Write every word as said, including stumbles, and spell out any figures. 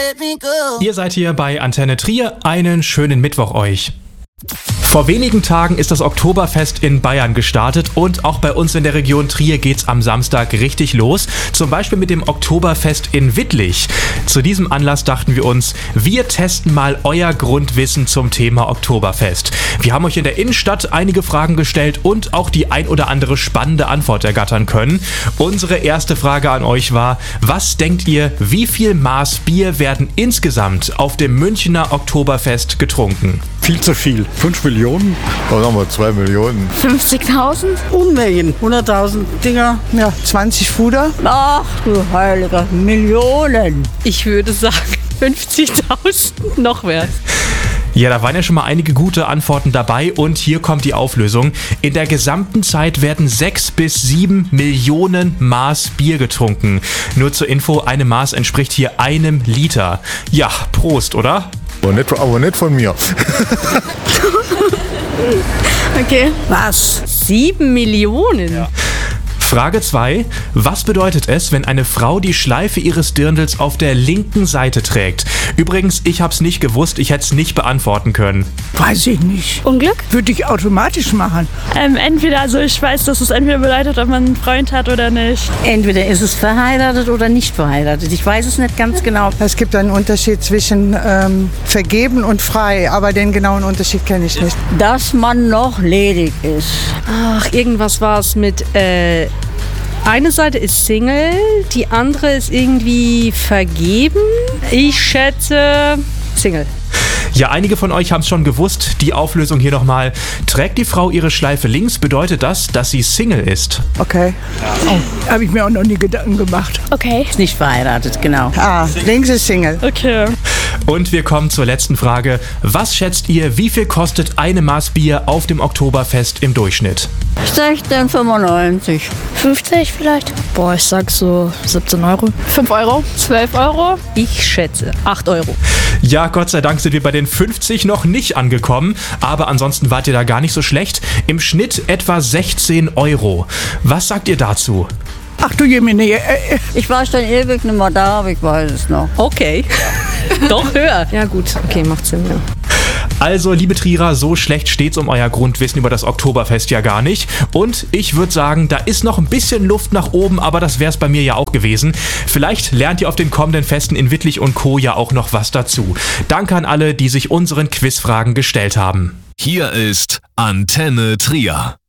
Ihr seid hier bei Antenne Trier. Einen schönen Mittwoch euch. Vor wenigen Tagen ist das Oktoberfest in Bayern gestartet und auch bei uns in der Region Trier geht's am Samstag richtig los. Zum Beispiel mit dem Oktoberfest in Wittlich. Zu diesem Anlass dachten wir uns, wir testen mal euer Grundwissen zum Thema Oktoberfest. Wir haben euch in der Innenstadt einige Fragen gestellt und auch die ein oder andere spannende Antwort ergattern können. Unsere erste Frage an euch war, was denkt ihr, wie viel Maß Bier werden insgesamt auf dem Münchner Oktoberfest getrunken? Viel zu viel. Fünf Millionen? Da haben wir zwei Millionen. fünfzigtausend? Unmengen. hunderttausend Dinger. Ja, zwanzig Fuder. Ach du Heiliger, Millionen. Ich würde sagen fünfzigtausend, noch mehr. Ja, da waren ja schon mal einige gute Antworten dabei und hier kommt die Auflösung. In der gesamten Zeit werden sechs bis sieben Millionen Maß Bier getrunken. Nur zur Info, eine Maß entspricht hier einem Liter. Ja, Prost, oder? Aber nicht, aber nicht von mir. Okay. Was? Sieben Millionen? Ja. Frage zwei. Was bedeutet es, wenn eine Frau die Schleife ihres Dirndls auf der linken Seite trägt? Übrigens, ich hab's nicht gewusst, ich hätte es nicht beantworten können. Weiß ich nicht. Unglück? Würde ich automatisch machen. Ähm, entweder, also ich weiß, dass es entweder bedeutet, ob man einen Freund hat oder nicht. Entweder ist es verheiratet oder nicht verheiratet. Ich weiß es nicht ganz genau. Es gibt einen Unterschied zwischen ähm, vergeben und frei, aber den genauen Unterschied kenne ich nicht. Dass man noch ledig ist. Ach, irgendwas war es mit, äh, eine Seite ist Single, die andere ist irgendwie vergeben. Ich schätze Single. Ja, einige von euch haben es schon gewusst. Die Auflösung hier nochmal. Trägt die Frau ihre Schleife links, bedeutet das, dass sie Single ist. Okay. Oh, habe ich mir auch noch nie Gedanken gemacht. Okay. Ist nicht verheiratet, genau. Ah, links ist Single. Okay. Und wir kommen zur letzten Frage. Was schätzt ihr, wie viel kostet eine Maß Bier auf dem Oktoberfest im Durchschnitt? sechzehn fünfundneunzig. fünfzig vielleicht? Boah, ich sag so siebzehn Euro. fünf Euro? zwölf Euro? Ich schätze acht Euro. Ja, Gott sei Dank sind wir bei den fünfzig noch nicht angekommen, aber ansonsten wart ihr da gar nicht so schlecht. Im Schnitt etwa sechzehn Euro. Was sagt ihr dazu? Ach du Jemine, äh, äh. Ich war schon ewig nicht mehr da, aber ich weiß es noch. Okay. Doch höher. Ja gut, okay, macht Sinn, ja. Also, liebe Trierer, so schlecht steht's um euer Grundwissen über das Oktoberfest ja gar nicht. Und ich würde sagen, da ist noch ein bisschen Luft nach oben, aber das wär's bei mir ja auch gewesen. Vielleicht lernt ihr auf den kommenden Festen in Wittlich und Co. ja auch noch was dazu. Danke an alle, die sich unseren Quizfragen gestellt haben. Hier ist Antenne Trier.